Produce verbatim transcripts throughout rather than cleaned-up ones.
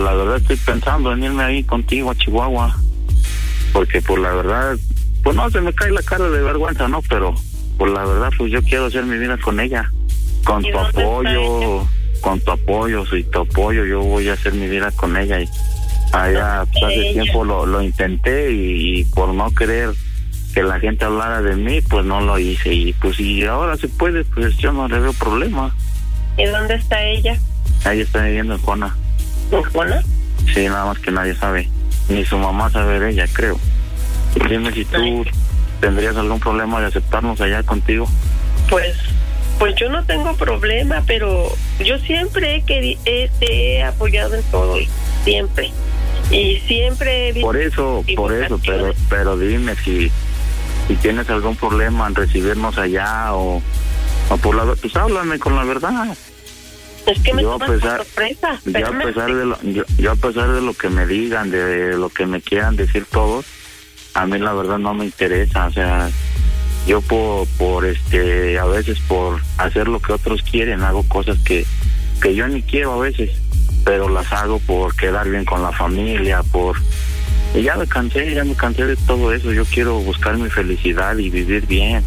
La verdad estoy pensando en irme ahí contigo a Chihuahua, porque por la verdad, pues no, se me cae la cara de vergüenza, ¿no? Pero por la verdad, pues yo quiero hacer mi vida con ella, con tu apoyo, con tu apoyo, y tu apoyo, yo voy a hacer mi vida con ella. Y allá pues, hace tiempo lo, lo intenté y, y por no querer que la gente hablara de mí, pues no lo hice. Y pues si ahora se puede, pues yo no le veo problema. ¿Y dónde está ella? Ella está viviendo en Juana. ¿En Juana? Sí, nada más que nadie sabe. Ni su mamá sabe de ella, creo. Dime si tú Ay. tendrías algún problema de aceptarnos allá contigo. Pues, pues yo no tengo problema, pero yo siempre he, querido, he, te he apoyado en todo, siempre. Y siempre he visto... Por eso, por eso, pero, pero dime si, si tienes algún problema en recibirnos allá o, o por la... Pues háblame con la verdad. Es que me yo a pesar, sorpresa. Yo a pesar de lo, yo, yo a pesar de lo que me digan, de lo que me quieran decir todos, a mí la verdad no me interesa. O sea, yo por, por este, a veces por hacer lo que otros quieren, hago cosas que, que yo ni quiero a veces, pero las hago por quedar bien con la familia, por... Y ya me cansé, ya me cansé de todo eso. Yo quiero buscar mi felicidad y vivir bien.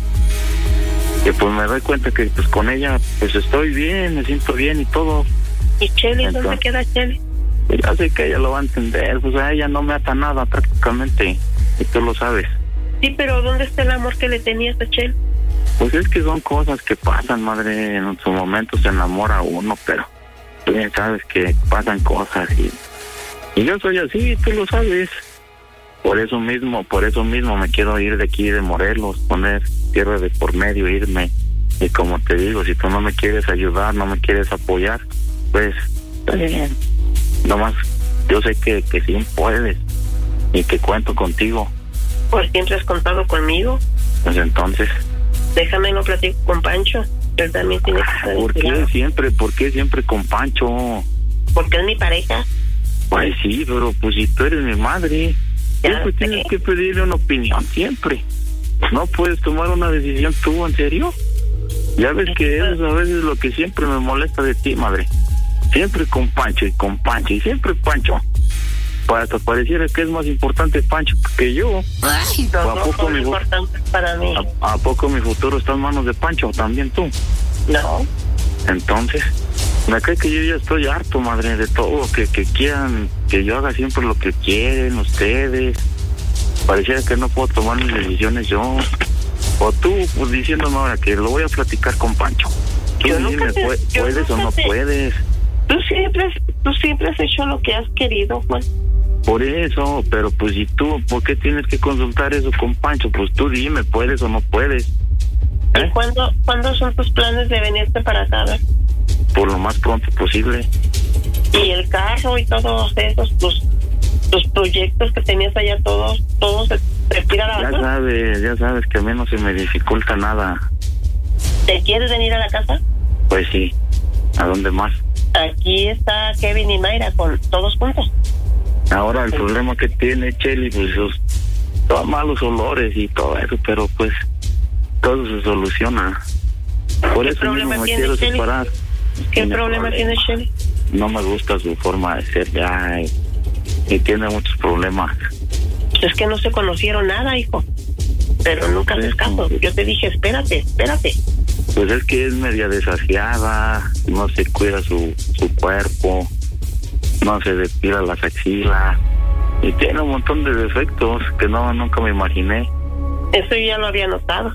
Y pues me doy cuenta que pues con ella pues estoy bien, me siento bien y todo. ¿Y Chely? Entonces, ¿dónde queda Chely? Pues ya sé que ella lo va a entender, pues a ella no me ata nada prácticamente, y tú lo sabes. Sí, pero ¿dónde está el amor que le tenías a Chely? Pues es que son cosas que pasan, madre, en su momento se enamora uno, pero tú bien sabes que pasan cosas y, y yo soy así, tú lo sabes. Por eso mismo, por eso mismo me quiero ir de aquí de Morelos, poner tierra de por medio, irme. Y como te digo, si tú no me quieres ayudar, no me quieres apoyar, pues está bien. Nomás, yo sé que, que sí puedes y que cuento contigo. Pues siempre has contado conmigo. Pues entonces... Déjame lo platico con Pancho. Él también tiene que estar ¿Por qué siempre? ¿Por qué siempre con Pancho? Porque es mi pareja. Pues sí, pero pues si tú eres mi madre... Siempre tienes que pedirle una opinión, siempre. No puedes tomar una decisión tú, ¿en serio? Ya ves que eso es a veces lo que siempre me molesta de ti, madre. Siempre con Pancho y con Pancho y siempre Pancho. Para que pareciera que es más importante Pancho que yo. Ay, no, ¿A, poco no mi, importante para mí. ¿A, ¿A poco mi futuro está en manos de Pancho? ¿También tú? No. Entonces... Me cree que yo ya estoy harto, madre, de todo, que, que quieran que yo haga siempre lo que quieren ustedes. Pareciera que no puedo tomar mis decisiones yo. O tú, pues diciéndome ahora que lo voy a platicar con Pancho. Tú dime, te, ¿puedes o no te, puedes? Tú siempre, tú siempre has hecho lo que has querido, Juan. Por eso, pero pues si tú, ¿por qué tienes que consultar eso con Pancho? Pues tú dime, ¿puedes o no puedes? ¿Eh? ¿Y cuándo, cuándo son tus planes de venirte para acá? ¿Ver? Por lo más pronto posible. Y el carro y todos esos, tus, tus proyectos que tenías allá, todos, todos se, se tiran a la casa. Ya sabes, ya sabes que a mí no se me dificulta nada. ¿Te quieres venir a la casa? Pues sí. ¿A dónde más? Aquí está Kevin y Mayra con todos juntos. Ahora el sí. problema que tiene Chely, pues los todos malos olores y todo eso, pero pues todo se soluciona. Por eso mismo me quiero Chely? separar. ¿Qué problema tiene Chely? No me gusta su forma de ser ya y, y tiene muchos problemas. Es que no se conocieron nada, hijo. Pero nunca haces caso. Yo te dije, espérate, espérate. Pues es que es media desafiada, no se cuida su, su cuerpo, no se depila las axilas y tiene un montón de defectos que no nunca me imaginé. Eso ya lo había notado.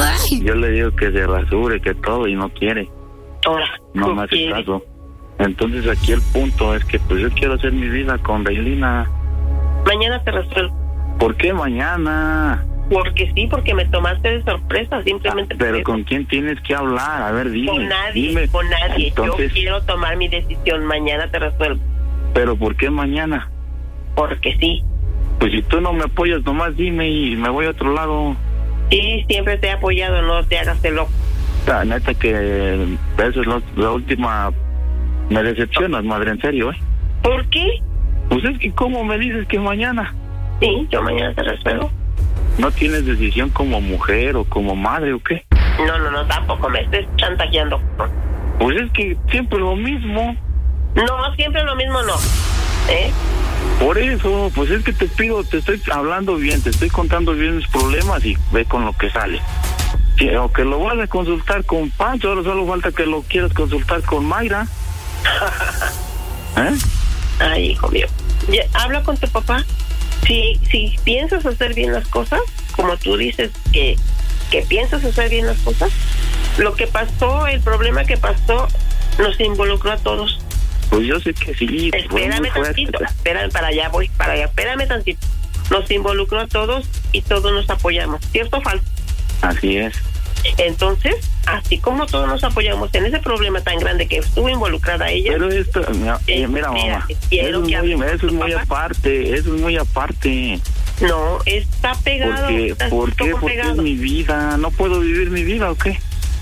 Yo le digo que se rasure, que todo, y no quiere. Ahora, no me hace caso. Entonces aquí el punto es que pues yo quiero hacer mi vida con Reilina. Mañana te resuelvo. ¿Por qué mañana? Porque sí, porque me tomaste de sorpresa, simplemente. Ah, pero ¿con quién tienes que hablar? A ver, dime. Con nadie, dime. con nadie. Entonces, yo quiero tomar mi decisión, mañana te resuelvo. ¿Pero por qué mañana? Porque sí. Pues si tú no me apoyas, nomás dime y me voy a otro lado. Sí, siempre te he apoyado, no te hagas de loco. La neta que esa es la, la última... Me decepcionas, madre, en serio, ¿eh? ¿Por qué? Pues es que ¿cómo me dices que mañana? Sí, yo mañana te resuelvo. ¿No tienes decisión como mujer o como madre o qué? No, no, no, tampoco me estés chantajeando. Pues es que siempre lo mismo. No, siempre lo mismo no. ¿Eh? Por eso, pues es que te pido, te estoy hablando bien, te estoy contando bien mis problemas y ve con lo que sale. Sí, o que lo vas a consultar con Pancho, ahora solo falta que lo quieras consultar con Mayra. ¿Eh? Ay, hijo mío. Ya, habla con tu papá. Si, si piensas hacer bien las cosas, como tú dices que, que piensas hacer bien las cosas, lo que pasó, el problema que pasó, nos involucró a todos. Pues yo sé que sí. Espérame tantito, espérame, para allá voy, para allá, espérame tantito. Nos involucró a todos y todos nos apoyamos, ¿cierto o falso? Así es. Entonces, así como todos nos apoyamos en ese problema tan grande que estuvo involucrada ella. Pero esto, mira, eh, mira mamá, eso, es muy, eso es muy aparte, eso es muy aparte. No, está pegado. ¿Por qué? Está ¿Por qué? Porque es mi vida, ¿no puedo vivir mi vida o qué?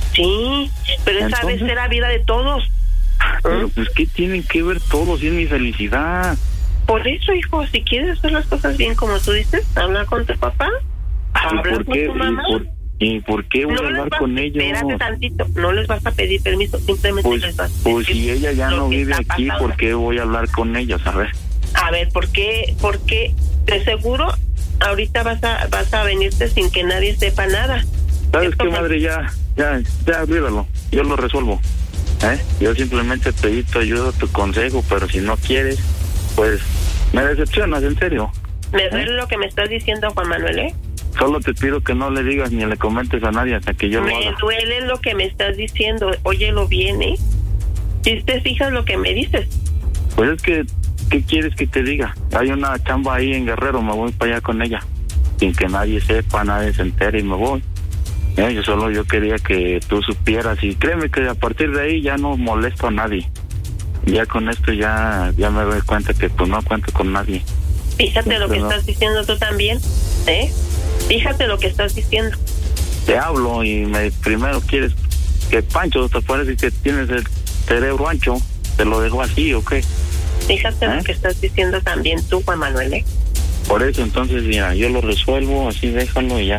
Sí, pero esa vez era vida de todos. Pero pues ¿qué tienen que ver todos? Si es mi felicidad. Por eso, hijo, si quieres hacer las cosas bien como tú dices, habla con tu papá, habla con tu mamá. ¿Y por, ¿Y por qué voy no a hablar vas, con ellos? Espérate tantito, no les vas a pedir permiso, simplemente pues, les vas a pedir. Pues si ella ya no vive aquí, pasando. ¿por qué voy a hablar con ellos? A ver. A ver, ¿por qué? ¿Por qué? De seguro, ahorita vas a vas a venirte sin que nadie sepa nada. ¿Sabes qué, madre? Ya, ya, ya, olvídalo, yo lo resuelvo. ¿Eh? Yo simplemente pedí tu ayuda, tu consejo, pero si no quieres, pues me decepcionas, en serio. Me duele ¿Eh? lo que me estás diciendo, Juan Manuel, ¿eh? Solo te pido que no le digas ni le comentes a nadie hasta que yo me lo haga. Me duele lo que me estás diciendo, óyelo bien, ¿eh? Si te fijas lo que me dices. Pues es que, ¿qué quieres que te diga? Hay una chamba ahí en Guerrero, me voy para allá con ella, sin que nadie sepa, nadie se entere y me voy. Eh, yo solo yo quería que tú supieras y créeme que a partir de ahí ya no molesto a nadie. Ya con esto ya ya me doy cuenta que pues no cuento con nadie. Fíjate sí, lo que no. estás diciendo tú también, ¿eh? Fíjate lo que estás diciendo. Te hablo y me primero quieres que Pancho, te parece que tienes el cerebro ancho, te lo dejo así o qué. Fíjate ¿Eh? lo que estás diciendo también tú, Juan Manuel, ¿eh? Por eso entonces ya yo lo resuelvo, así déjalo y ya.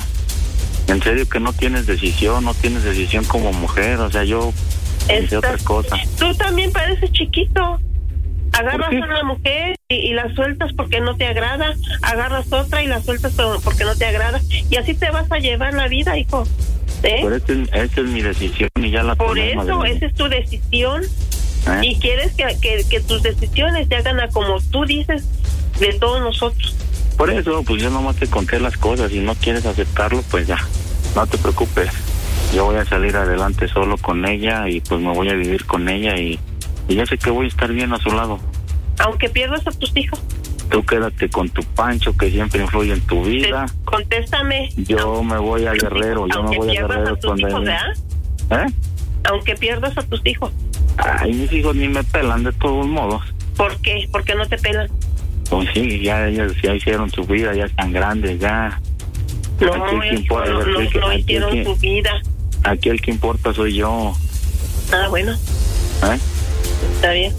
En serio que no tienes decisión, no tienes decisión como mujer, o sea, yo hice otra cosa. Tú también pareces chiquito. Agarras a una mujer y, y la sueltas porque no te agrada, agarras otra y la sueltas porque no te agrada, y así te vas a llevar la vida, hijo. ¿Eh? Pero esta es, esta es mi decisión y ya la Por eso, esa es tu decisión. ¿Eh? Y quieres que, que, que tus decisiones se hagan a como tú dices de todos nosotros. Por eso, pues yo nomás te conté las cosas y no quieres aceptarlo, pues ya, no te preocupes. Yo voy a salir adelante solo con ella y pues me voy a vivir con ella y, y ya sé que voy a estar bien a su lado. Aunque pierdas a tus hijos. Tú quédate con tu Pancho que siempre influye en tu vida. Te, contéstame. Yo aunque, me voy a Guerrero, yo me voy a Guerrero a tus hijos, ¿Eh? Aunque pierdas a tus hijos. Ay, mis hijos ni me pelan de todos modos. ¿Por qué? ¿Por qué no te pelan? Pues sí, ya ellos ya hicieron su vida, ya están grandes, ya. No, el que importa, no, no, que, no hicieron que, su vida. Aquí el que importa soy yo. Ah, bueno. ¿Eh? Está bien.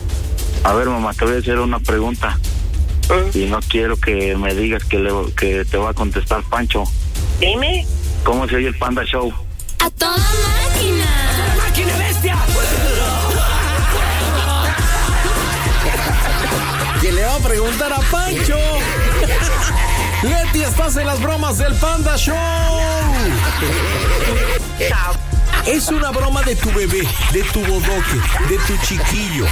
A ver, mamá, te voy a hacer una pregunta. ¿Mm? Y no quiero que me digas que, le, que te va a contestar Pancho. Dime. ¿Cómo se oye el Panda Show? ¡A toda máquina! ¡A toda máquina, bestia! ¿Qué le va a preguntar a Pancho? Leti, estás en las bromas del Panda Show. Es una broma de tu bebé, de tu bodoque, de tu chiquillo.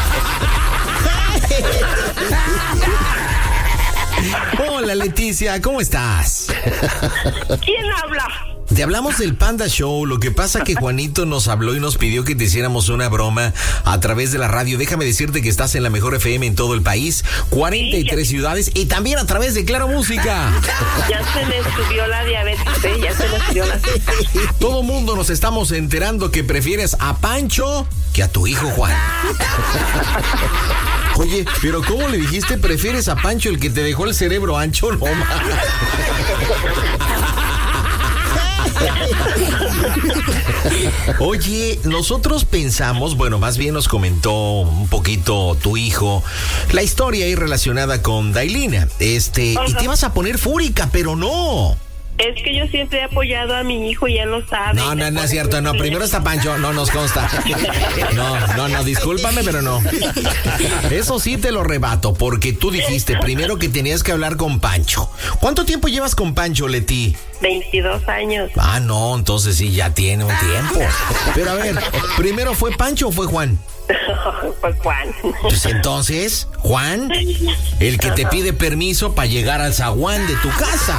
Hola, Leticia, ¿cómo estás? ¿Quién habla? Te hablamos del Panda Show. Lo que pasa que Juanito nos habló y nos pidió que te hiciéramos una broma a través de la radio. Déjame decirte que estás en la mejor F M en todo el país, cuarenta y tres sí, ciudades y también a través de Claro Música. Ya se me subió la diabetes, ¿eh? Ya se me subió la... Todo mundo nos estamos enterando que prefieres a Pancho que a tu hijo Juan. Oye, pero ¿cómo le dijiste prefieres a Pancho, el que te dejó el cerebro ancho? No, ma. Oye, nosotros pensamos, bueno, más bien nos comentó un poquito tu hijo la historia ahí relacionada con Dailina, este, uh-huh. y te ibas a poner fúrica, pero no. Es que yo siempre he apoyado a mi hijo y él lo sabe. No, no, no es cierto, no, primero está Pancho, no nos consta. No, no, no, discúlpame, pero no. Eso sí te lo rebato, porque tú dijiste primero que tenías que hablar con Pancho. ¿Cuánto tiempo llevas con Pancho, Leti? veintidós años. Ah, no, entonces sí, ya tiene un tiempo. Pero a ver, ¿primero fue Pancho o fue Juan? Pues Juan. Pues entonces, Juan, el que te pide permiso para llegar al zaguán de tu casa.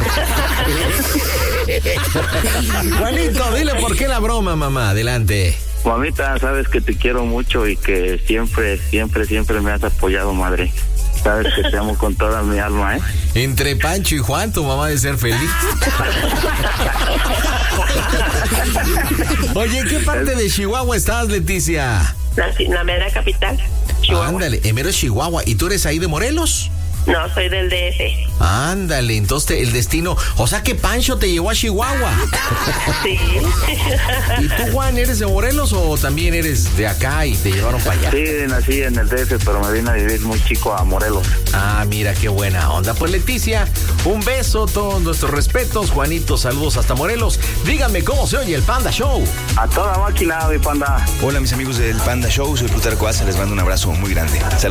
Juanito, dile por qué la broma, mamá. Adelante. Mamita, sabes que te quiero mucho y que siempre, siempre, siempre me has apoyado, madre. Sabes que te amo con toda mi alma, ¿eh? Entre Pancho y Juan, tu mamá debe ser feliz. Oye, ¿en qué parte de Chihuahua estás, Leticia? La, la mera capital, Chihuahua. Ándale, en mero Chihuahua. ¿Y tú eres ahí de Morelos? No, soy del D F. Ándale, entonces el destino... O sea que Pancho te llevó a Chihuahua. Sí. ¿Y tú, Juan, eres de Morelos o también eres de acá y te llevaron para allá? Sí, nací en el D F, pero me vine a vivir muy chico a Morelos. Ah, mira, qué buena onda. Pues, Leticia, un beso, todos nuestros respetos. Juanito, saludos hasta Morelos. Díganme cómo se oye el Panda Show. A toda máquina, mi panda. Hola, mis amigos del Panda Show. Soy Plutarco Asa. Les mando un abrazo muy grande. Saludos.